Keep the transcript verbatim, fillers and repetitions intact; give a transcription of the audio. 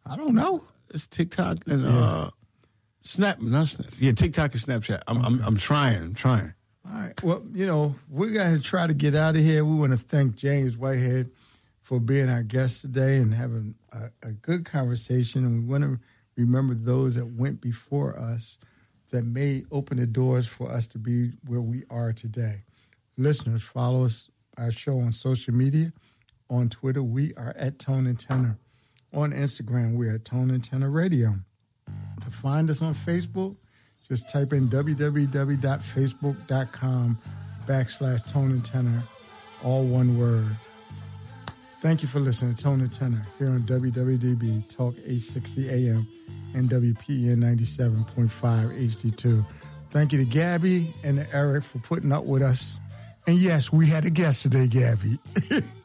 I don't know. It's TikTok and Yeah. uh, Snap. Not Snap. Yeah, TikTok and Snapchat. I'm, I'm, I'm trying. I'm trying. All right. Well, you know, we're going to try to get out of here. We want to thank James Whitehead for being our guest today and having a, a good conversation. And we want to remember those that went before us that may open the doors for us to be where we are today. Listeners, follow us, our show on social media. On Twitter, we are at Tone and Tenor. On Instagram, we are at Tone and Tenor Radio. To find us on Facebook, just type in www.facebook.com backslash Tone and Tenor, all one word. Thank you for listening to Tone and Tenor here on W W D B Talk eight sixty A M and W P E N ninety-seven point five H D two. Thank you to Gabby and to Eric for putting up with us. And yes, we had a guest today, Gabby.